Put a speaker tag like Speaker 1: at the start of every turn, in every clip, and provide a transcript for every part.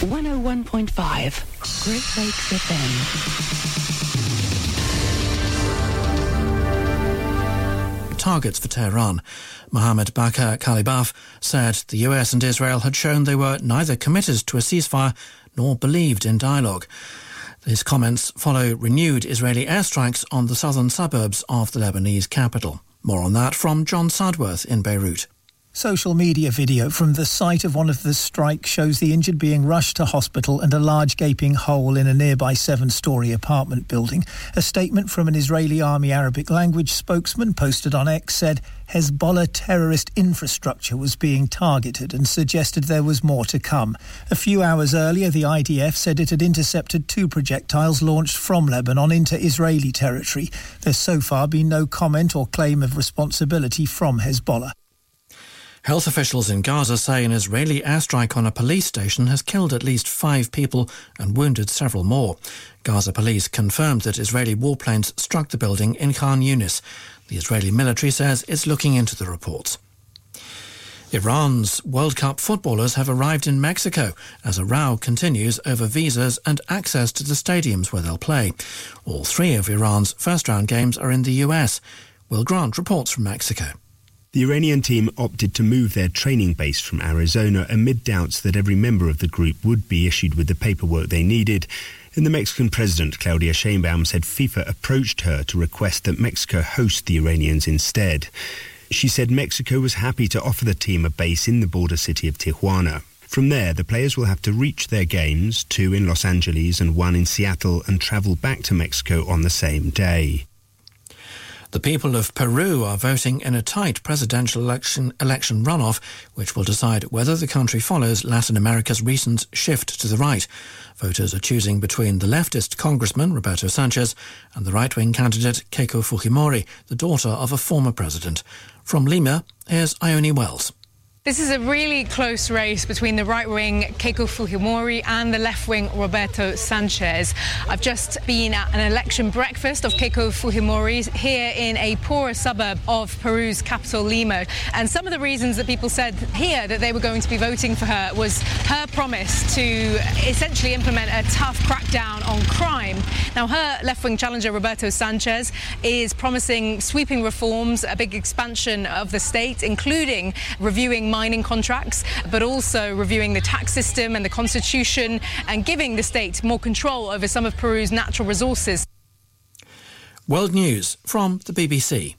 Speaker 1: 101.5 Great Lakes FM.
Speaker 2: Targets for Tehran. Mohammed Bakr Kalibaf said the US and Israel had shown they were neither committed to a ceasefire nor believed in dialogue. His comments follow renewed Israeli airstrikes on the southern suburbs of the Lebanese capital. More on that from John Sudworth in Beirut.
Speaker 3: Social media video from the site of one of the strikes shows the injured being rushed to hospital and a large gaping hole in a nearby 7-storey apartment building. A statement from an Israeli Army Arabic language spokesman posted on X said Hezbollah terrorist infrastructure was being targeted and suggested there was more to come. A few hours earlier, the IDF said it had intercepted 2 projectiles launched from Lebanon into Israeli territory. There's so far been no comment or claim of responsibility from Hezbollah.
Speaker 2: Health officials in Gaza say an Israeli airstrike on a police station has killed at least 5 people and wounded several more. Gaza police confirmed that Israeli warplanes struck the building in Khan Yunis. The Israeli military says it's looking into the reports. Iran's World Cup footballers have arrived in Mexico as a row continues over visas and access to the stadiums where they'll play. All 3 of Iran's first-round games are in the US. Will Grant reports from Mexico.
Speaker 4: The Iranian team opted to move their training base from Arizona amid doubts that every member of the group would be issued with the paperwork they needed. And the Mexican president, Claudia Sheinbaum, said FIFA approached her to request that Mexico host the Iranians instead. She said Mexico was happy to offer the team a base in the border city of Tijuana. From there, the players will have to reach their games, 2 in Los Angeles and 1 in Seattle, and travel back to Mexico on the same day.
Speaker 2: The people of Peru are voting in a tight presidential election runoff, which will decide whether the country follows Latin America's recent shift to the right. Voters are choosing between the leftist congressman, Roberto Sanchez, and the right-wing candidate, Keiko Fujimori, the daughter of a former president. From Lima, here's Ione Wells.
Speaker 5: This is a really close race between the right-wing Keiko Fujimori and the left-wing Roberto Sanchez. I've just been at an election breakfast of Keiko Fujimori's here in a poorer suburb of Peru's capital, Lima. And some of the reasons that people said here that they were going to be voting for her was her promise to essentially implement a tough crackdown on crime. Now, her left-wing challenger, Roberto Sanchez, is promising sweeping reforms, a big expansion of the state, including reviewing mining contracts, but also reviewing the tax system and the constitution and giving the state more control over some of Peru's natural resources.
Speaker 2: World News from the BBC.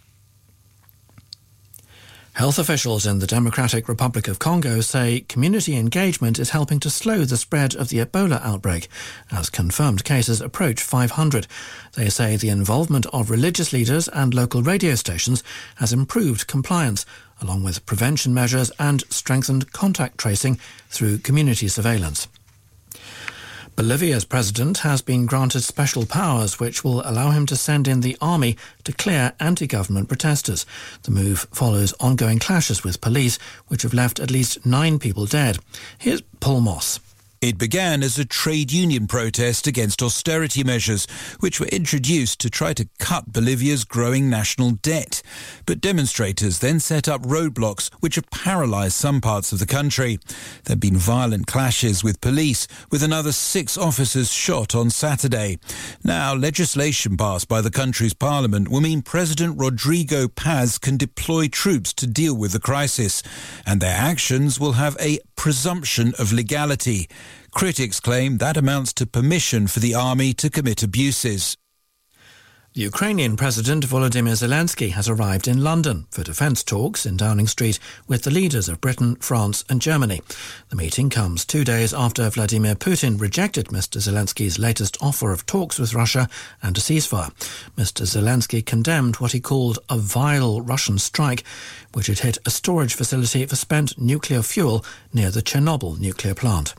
Speaker 2: Health officials in the Democratic Republic of Congo say community engagement is helping to slow the spread of the Ebola outbreak as confirmed cases approach 500. They say the involvement of religious leaders and local radio stations has improved compliance, along with prevention measures and strengthened contact tracing through community surveillance. Bolivia's president has been granted special powers which will allow him to send in the army to clear anti-government protesters. The move follows ongoing clashes with police, which have left at least 9 people dead. Here's Paul Moss.
Speaker 6: It began as a trade union protest against austerity measures, which were introduced to try to cut Bolivia's growing national debt. But demonstrators then set up roadblocks which have paralysed some parts of the country. There have been violent clashes with police, with another 6 officers shot on Saturday. Now, legislation passed by the country's parliament will mean President Rodrigo Paz can deploy troops to deal with the crisis, and their actions will have a presumption of legality. Critics claim that amounts to permission for the army to commit abuses.
Speaker 2: The Ukrainian President Volodymyr Zelensky has arrived in London for defence talks in Downing Street with the leaders of Britain, France and Germany. The meeting comes 2 days after Vladimir Putin rejected Mr. Zelensky's latest offer of talks with Russia and a ceasefire. Mr. Zelensky condemned what he called a vile Russian strike, which had hit a storage facility for spent nuclear fuel near the Chernobyl nuclear plant.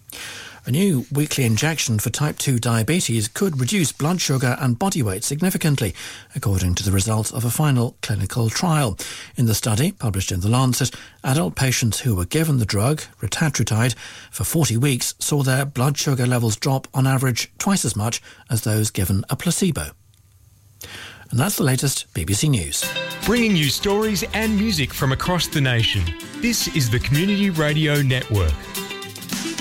Speaker 2: A new weekly injection for type 2 diabetes could reduce blood sugar and body weight significantly, according to the results of a final clinical trial. In the study, published in The Lancet, adult patients who were given the drug, retatrutide, for 40 weeks saw their blood sugar levels drop on average twice as much as those given a placebo. And that's the latest BBC News.
Speaker 7: Bringing you stories and music from across the nation. This is the Community Radio Network.